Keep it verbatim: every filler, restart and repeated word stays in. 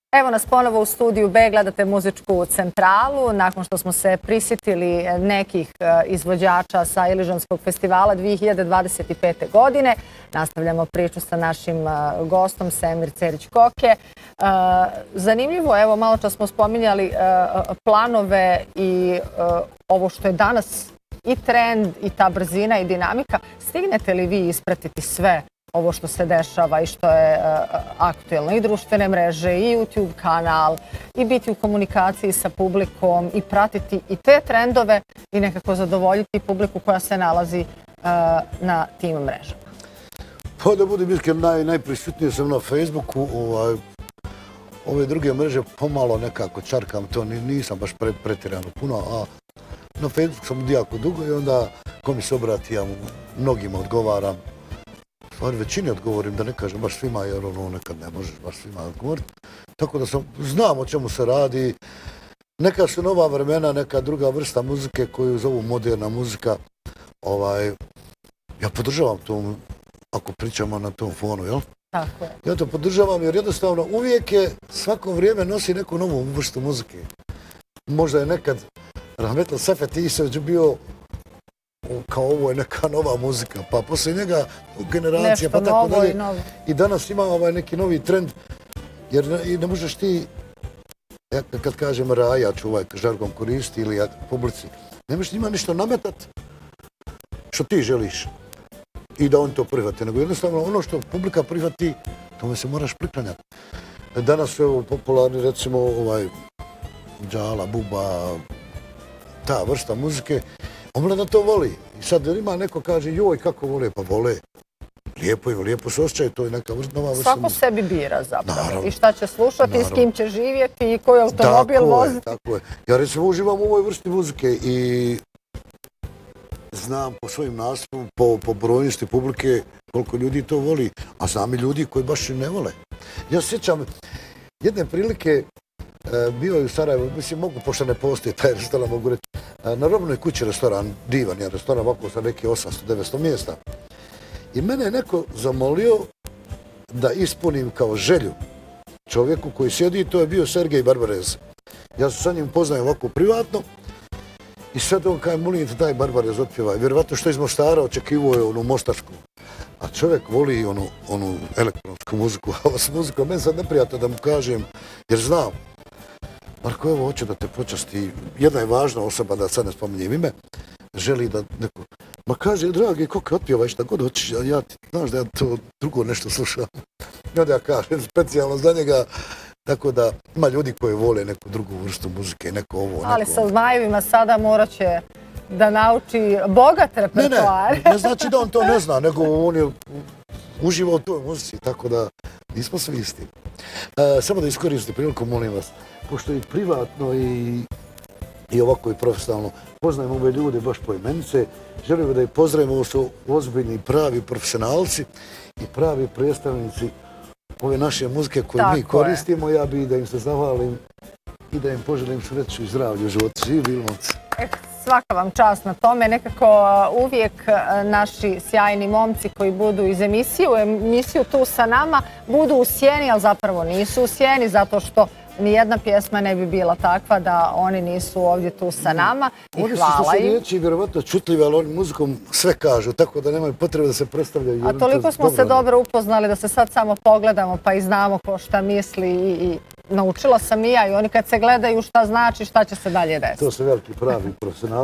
Evo nas ponovo u studiju B, gledate muzičku centralu. Nakon što smo se prisjetili nekih izvođača sa Iližanskog festivala dvije hiljade dvadeset pete. godine, nastavljamo priču sa našim gostom Semir Cerić-Koke. Zanimljivo, evo malo čas smo spominjali planove i ovo što je danas i trend i ta brzina i dinamika. Stignete li vi ispratiti sve ovo što se dešava i što je uh, aktuelno, i društvene mreže, i YouTube kanal, i biti u komunikaciji sa publikom, i pratiti i te trendove i nekako zadovoljiti publiku koja se nalazi uh, na tim mrežama? Pa da budem iskren, naj, najprisutnije sam na Facebooku. Ovaj, ove druge mreže pomalo nekako čarkam, to nisam baš pre, pretjerano puno, a na Facebooku sam jako dugo i onda ko mi se obrati, ja mnogima odgovaram. Stvari većini odgovorim, da ne kažem baš svima, jer ono nekad ne možeš baš svima odgovoriti. Tako da sam, znam o čemu se radi. Neka su nova vremena, neka druga vrsta muzike koju zovu moderna muzika. Ovaj, ja podržavam to, ako pričamo na tom fonu, jel? Tako je. Ja to podržavam jer jednostavno uvijek je svako vrijeme nosi neku novu vrstu muzike. Možda je nekad Rahmetli Sefet Isović bio kao ovo je neka nova muzika, pa poslije njega generacija, pa tako dalje. I danas ima ovaj neki novi trend, jer ne, ne možeš ti, ja kad kažem rajač, ovaj žargon koristi ili publici, ne možeš njima ništa nametat što ti želiš i da on to prihvate, nego jednostavno ono što publika prihvati, tome se moraš priklanjati. Danas su evo popularni recimo ovaj džala, buba, ta vrsta muzike. Omlada to voli. I sad ima neko kaže, joj, kako vole, pa vole. Lijepo je, lijepo se osjećaju, to je neka nova vrsta. Svako sebi bira zapravo. I šta će slušati, i s kim će živjeti, i koji automobil voziti. Tako je. Ja recimo uživam u ovoj vrsti muzike i znam po svojim nastupom, po, po brojnosti publike, koliko ljudi to voli, a znam i ljudi koji baš ne vole. Ja se sjećam jedne prilike, bio je u Sarajevu, mislim, mogu, pošto ne postoji taj restoran, mogu reći, na Robnoj kući restoran, divan je restoran, ovako sa neke osamsto do devetsto mjesta. I mene je neko zamolio da ispunim kao želju čovjeku koji sjedi, to je bio Sergej Barbarez. Ja se sa njim poznajem ovako privatno i sad on kaj molim te taj Barbarez otpjevaj. Vjerovatno što iz Mostara očekivao je onu mostarsku. A čovjek voli onu, onu elektronsku muziku, a s muzikom meni sad neprijatno da mu kažem, jer znam. Marko, evo, hoću da te počasti. Jedna je važna osoba, da sad ne spominjem ime, želi da neko... Ma kaže, dragi, koliko otpjevaj šta god hoćeš, ja ti znaš da ja to drugo nešto slušam. I onda ja kažem, specijalno za njega, tako da ima ljudi koji vole neku drugu vrstu muzike, neko ovo, ali neko... sa Zmajevima sada morat će da nauči bogat repertoar. Ne, ne, ne znači da on to ne zna, nego on je uživao u toj muzici, tako da nismo svi isti. E, samo da iskoristite priliku, molim vas, pošto i privatno i, i ovako i profesionalno poznajemo ove ljude baš po imenice, želimo da ih pozdravimo, ovo su ozbiljni pravi profesionalci i pravi predstavnici ove naše muzike koje mi koristimo. Ja bih da im se zahvalim i da im poželim sreću i zdravlje u životu. Živi Bilmovci. Svaka vam čast na tome. Nekako uvijek naši sjajni momci koji budu iz emisije, u emisiju tu sa nama, budu u sjeni, ali zapravo nisu u sjeni, zato što nijedna pjesma ne bi bila takva da oni nisu ovdje tu sa nama. I oni hvala im. Oni su se riječi vjerovatno čutljive, ali oni muzikom sve kažu, tako da nemaju potrebe da se predstavljaju. A toliko smo se dobro upoznali da se sad samo pogledamo pa i znamo ko šta misli i, i naučila sam i ja i oni kad se gledaju šta znači, šta će se dalje desiti. To su veliki pravi profesionalci.